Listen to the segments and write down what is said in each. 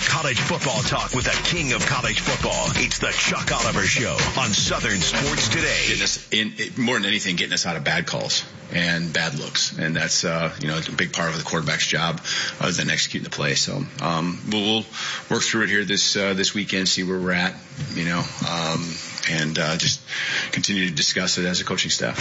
College football talk with the king of college football. It's the Chuck Oliver Show on Southern Sports Today. Getting us more than anything, getting us out of bad calls and bad looks. And that's, it's a big part of the quarterback's job other than executing the play. So, we'll work through it here this weekend, see where we're at, and just continue to discuss it as a coaching staff.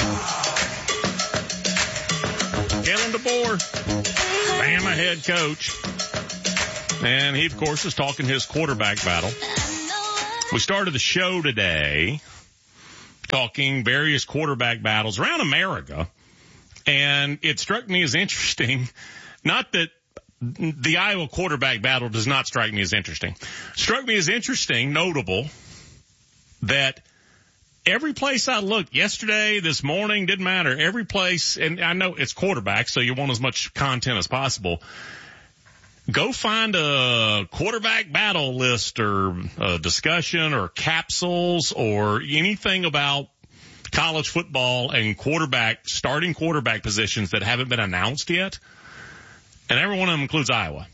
Kalen DeBoer, Bama head coach. And he, of course, is talking his quarterback battle. We started the show today talking various quarterback battles around America. And it struck me as interesting, not that the Iowa quarterback battle does not strike me as interesting. Struck me as interesting, notable, that every place I looked yesterday, this morning, didn't matter. Every place, and I know it's quarterback, so you want as much content as possible. Go find a quarterback battle list or a discussion or capsules or anything about college football and starting quarterback positions that haven't been announced yet. And every one of them includes Iowa.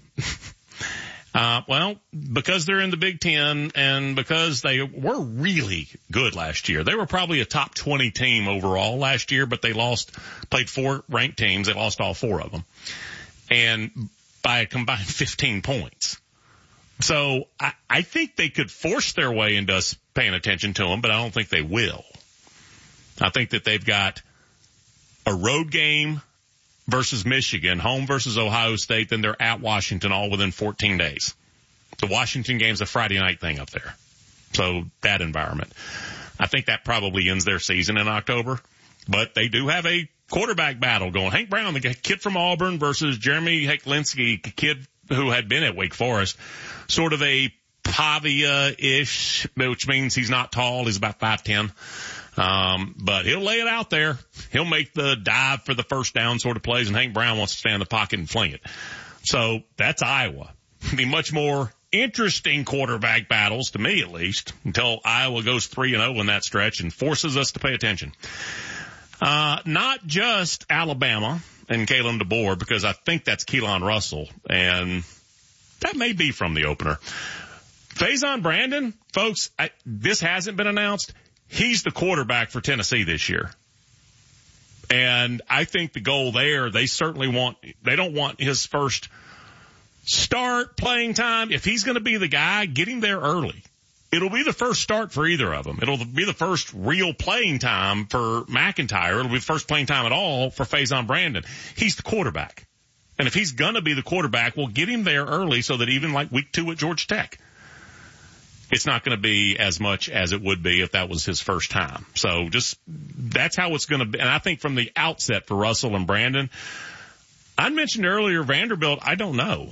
Because they're in the Big Ten and because they were really good last year. They were probably a top 20 team overall last year, but they played 4 ranked teams. They lost all 4 of them. And by a combined 15 points. So I think they could force their way into us paying attention to them, but I don't think they will. I think that they've got a road game versus Michigan, home versus Ohio State, then they're at Washington all within 14 days. The Washington game's a Friday night thing up there. So that environment. I think that probably ends their season in October, but they do have a quarterback battle going. Hank Brown, the kid from Auburn versus Jeremy Hecklinski, kid who had been at Wake Forest, sort of a Pavia-ish, which means he's not tall. He's about 5'10". But he'll lay it out there. He'll make the dive for the first down sort of plays, and Hank Brown wants to stand in the pocket and fling it. So that's Iowa. It'll be much more interesting quarterback battles, to me at least, until Iowa goes 3-0 in that stretch and forces us to pay attention. Not just Alabama and Kalen DeBoer, because I think that's Keelan Russell, and that may be from the opener. Faison Brandon, folks, this hasn't been announced. He's the quarterback for Tennessee this year. And I think the goal there, they don't want his first start playing time. If he's going to be the guy, get him there early. It'll be the first start for either of them. It'll be the first real playing time for McIntyre. It'll be the first playing time at all for Faison Brandon. He's the quarterback. And if he's going to be the quarterback, we'll get him there early so that even like week 2 at Georgia Tech, it's not going to be as much as it would be if that was his first time. So that's how it's going to be. And I think from the outset for Russell and Brandon, I mentioned earlier Vanderbilt, I don't know.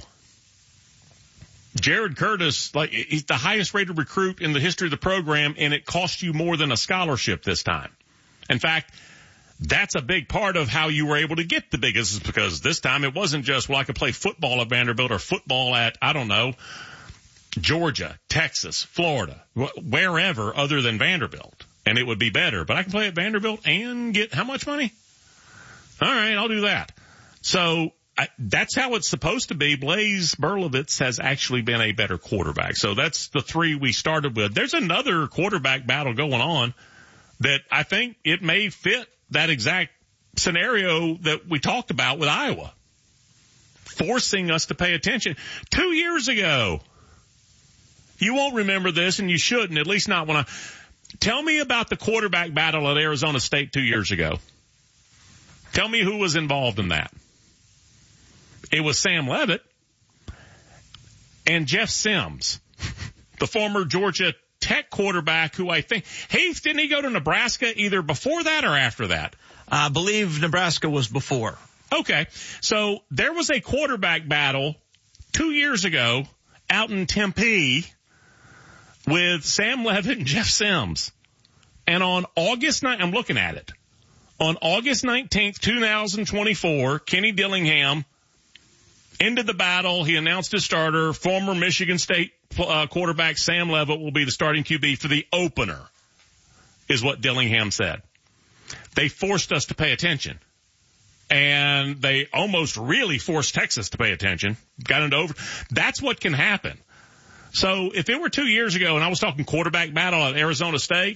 Jared Curtis, he's the highest rated recruit in the history of the program, and it cost you more than a scholarship this time. In fact, that's a big part of how you were able to get the biggest, because this time it wasn't just, I could play football at Vanderbilt or football at, Georgia, Texas, Florida, wherever other than Vanderbilt, and it would be better. But I can play at Vanderbilt and get how much money? All right, I'll do that. So that's how it's supposed to be. Blaise Berlovitz has actually been a better quarterback. So that's the 3 we started with. There's another quarterback battle going on that I think it may fit that exact scenario that we talked about with Iowa, forcing us to pay attention. 2 years ago, you won't remember this, and you shouldn't, at least not when tell me about the quarterback battle at Arizona State 2 years ago. Tell me who was involved in that. It was Sam Leavitt and Jeff Sims, the former Georgia Tech quarterback who I think, Heath, didn't he go to Nebraska either before that or after that? I believe Nebraska was before. Okay. So there was a quarterback battle 2 years ago out in Tempe with Sam Leavitt and Jeff Sims. And on August 9th, I'm looking at it. On August 19th, 2024, Kenny Dillingham ended the battle. He announced his starter. Former Michigan State quarterback Sam Leavitt will be the starting QB for the opener, is what Dillingham said. They forced us to pay attention. And they almost really forced Texas to pay attention. Got into over. That's what can happen. So if it were 2 years ago and I was talking quarterback battle at Arizona State,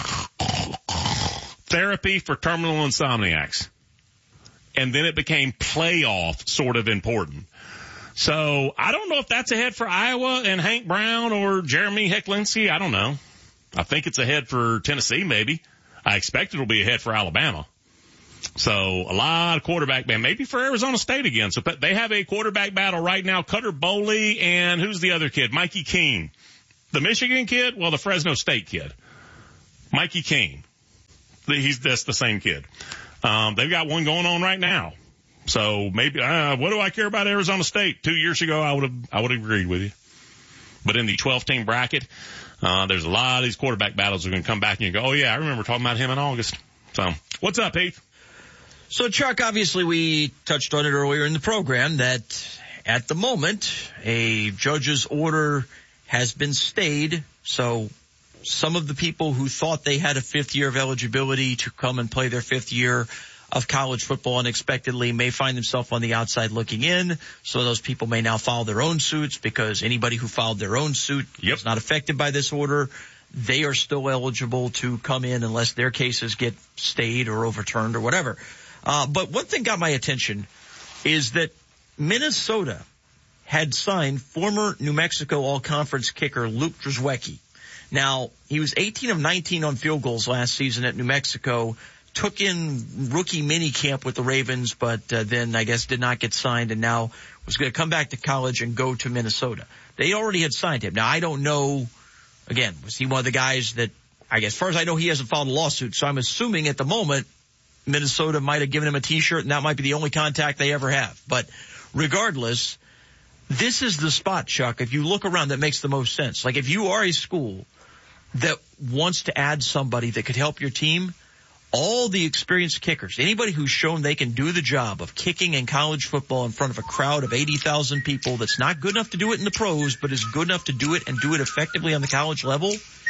therapy for terminal insomniacs. And then it became playoff sort of important. So I don't know if that's ahead for Iowa and Hank Brown or Jeremy Hecklinski. I don't know. I think it's ahead for Tennessee maybe. I expect it'll be ahead for Alabama. So a lot of quarterback battle, maybe for Arizona State again. So they have a quarterback battle right now. Cutter Boley and who's the other kid? Mikey Keene. The Michigan kid? Well, the Fresno State kid. Mikey Keene. That's the same kid. They've got one going on right now. So maybe, what do I care about Arizona State? 2 years ago, I would have agreed with you. But in the 12-team bracket, there's a lot of these quarterback battles are going to come back and you go, oh yeah, I remember talking about him in August. So what's up, Heath? So Chuck, obviously we touched on it earlier in the program that at the moment a judge's order has been stayed. So some of the people who thought they had a fifth year of eligibility to come and play their fifth year of college football unexpectedly may find themselves on the outside looking in. So those people may now file their own suits because anybody who filed their own suit is not affected by this order. They are still eligible to come in unless their cases get stayed or overturned or whatever. But one thing got my attention is that Minnesota had signed former New Mexico All-Conference kicker Luke Drzewiecki. Now, he was 18 of 19 on field goals last season at New Mexico. Took in rookie mini camp with the Ravens, but then I guess did not get signed and now was going to come back to college and go to Minnesota. They already had signed him. Now, I don't know, again, was he one of the guys that, I guess, as far as I know, he hasn't filed a lawsuit, so I'm assuming at the moment Minnesota might have given him a T-shirt and that might be the only contact they ever have. But regardless, this is the spot, Chuck, if you look around that makes the most sense. Like if you are a school that wants to add somebody that could help your team, all the experienced kickers, anybody who's shown they can do the job of kicking in college football in front of a crowd of 80,000 people that's not good enough to do it in the pros, but is good enough to do it and do it effectively on the college level,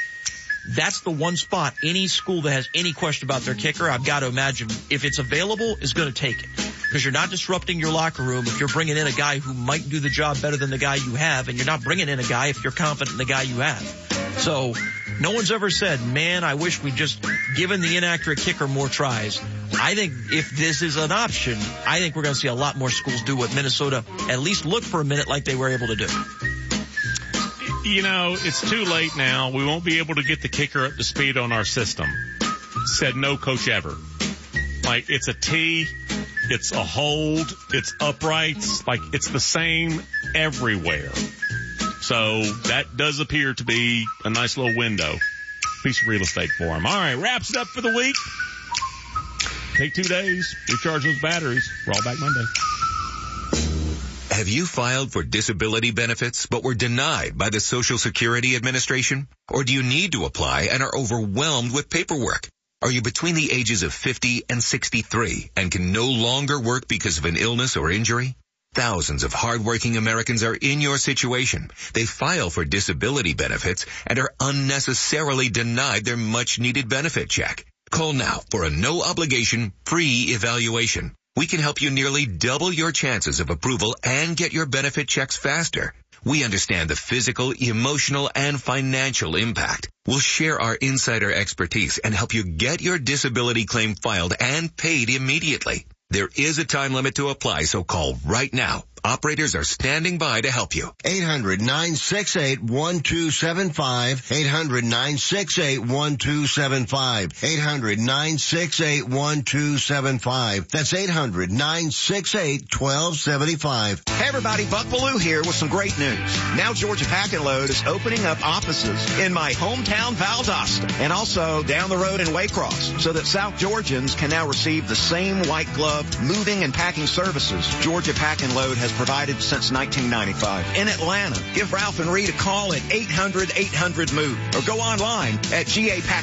that's the one spot any school that has any question about their kicker, I've got to imagine, if it's available, is going to take it. Because you're not disrupting your locker room if you're bringing in a guy who might do the job better than the guy you have, and you're not bringing in a guy if you're confident in the guy you have. So no one's ever said, man, I wish we'd just given the inaccurate kicker more tries. I think if this is an option, I think we're going to see a lot more schools do what Minnesota at least look for a minute like they were able to do. You know, it's too late now. We won't be able to get the kicker up to speed on our system. Said no coach ever. Like, it's a tee, it's a hold, it's uprights, like, it's the same everywhere. So that does appear to be a nice little window. Piece of real estate for him. All right, wraps it up for the week. Take 2 days, recharge those batteries. We're all back Monday. Have you filed for disability benefits but were denied by the Social Security Administration? Or do you need to apply and are overwhelmed with paperwork? Are you between the ages of 50 and 63 and can no longer work because of an illness or injury? Thousands of hardworking Americans are in your situation. They file for disability benefits and are unnecessarily denied their much-needed benefit check. Call now for a no-obligation, free evaluation. We can help you nearly double your chances of approval and get your benefit checks faster. We understand the physical, emotional, and financial impact. We'll share our insider expertise and help you get your disability claim filed and paid immediately. There is a time limit to apply, so call right now. Operators are standing by to help you. 800-968-1275. 800-968-1275. 800-968-1275. That's 800-968-1275. Hey everybody, Buck Bellew here with some great news. Now Georgia Pack and Load is opening up offices in my hometown Valdosta and also down the road in Waycross so that South Georgians can now receive the same white glove moving and packing services Georgia Pack and Load has provided since 1995. In Atlanta, give Ralph and Reed a call at 800-800-MOVE or go online at GAPackandLoad.com.